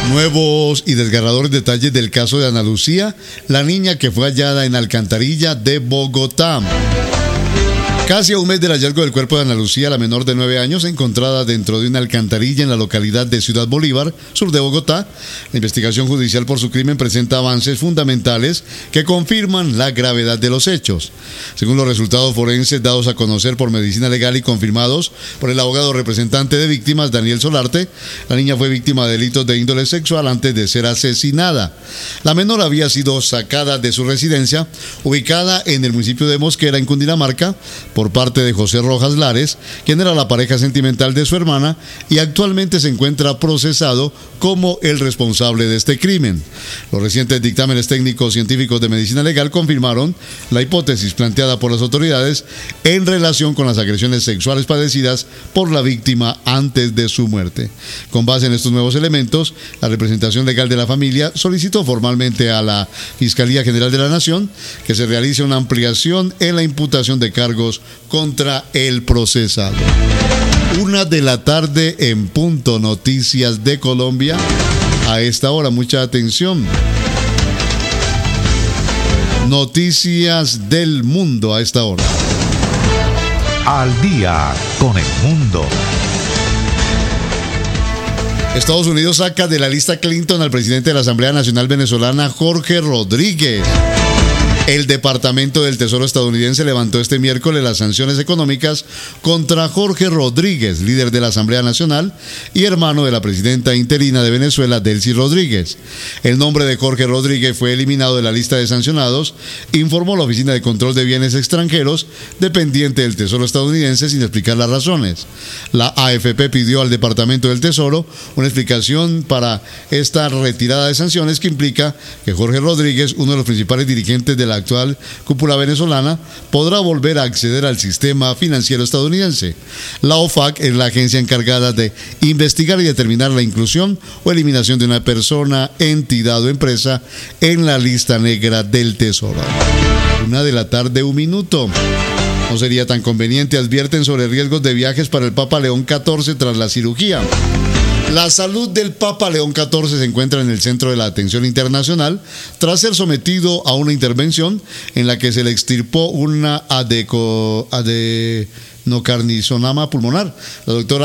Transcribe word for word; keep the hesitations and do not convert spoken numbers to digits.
Nuevos y desgarradores detalles del caso de Ana Lucía, la niña que fue hallada en Alcantarilla de Bogotá. Casi a un mes del hallazgo del cuerpo de Ana Lucía, la menor de nueve años, encontrada dentro de una alcantarilla en la localidad de Ciudad Bolívar, sur de Bogotá, la investigación judicial por su crimen presenta avances fundamentales que confirman la gravedad de los hechos. Según los resultados forenses dados a conocer por Medicina Legal y confirmados por el abogado representante de víctimas, Daniel Solarte, la niña fue víctima de delitos de índole sexual antes de ser asesinada. La menor había sido sacada de su residencia, ubicada en el municipio de Mosquera, en Cundinamarca, por parte de José Rojas Lares, quien era la pareja sentimental de su hermana y actualmente se encuentra procesado como el responsable de este crimen. Los recientes dictámenes técnicos científicos de Medicina Legal confirmaron la hipótesis planteada por las autoridades en relación con las agresiones sexuales padecidas por la víctima antes de su muerte. Con base en estos nuevos elementos, la representación legal de la familia solicitó formalmente a la Fiscalía General de la Nación que se realice una ampliación en la imputación de cargos contra el procesado. Una de la tarde en punto, noticias de Colombia. A esta hora, mucha atención. Noticias del mundo a esta hora. Al día con el mundo. Estados Unidos saca de la lista Clinton al presidente de la Asamblea Nacional Venezolana, Jorge Rodríguez. El Departamento del Tesoro estadounidense levantó este miércoles las sanciones económicas contra Jorge Rodríguez, líder de la Asamblea Nacional y hermano de la presidenta interina de Venezuela, Delcy Rodríguez. El nombre de Jorge Rodríguez fue eliminado de la lista de sancionados, informó la Oficina de Control de Bienes Extranjeros, dependiente del Tesoro estadounidense, sin explicar las razones. La A F P pidió al Departamento del Tesoro una explicación para esta retirada de sanciones que implica que Jorge Rodríguez, uno de los principales dirigentes de la actual cúpula venezolana, podrá volver a acceder al sistema financiero estadounidense. La O F A C es la agencia encargada de investigar y determinar la inclusión o eliminación de una persona, entidad o empresa en la lista negra del Tesoro. Una de la tarde, un minuto. No sería tan conveniente, advierten sobre riesgos de viajes para el Papa León catorce tras la cirugía. La salud del Papa León catorce se encuentra en el centro de la atención internacional tras ser sometido a una intervención en la que se le extirpó una adeco, adenocarcinoma pulmonar. La doctora